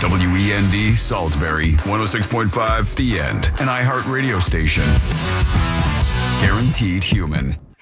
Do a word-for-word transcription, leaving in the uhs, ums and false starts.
W E N D Salisbury, one oh six point five The End, an iHeart radio station. Guaranteed human.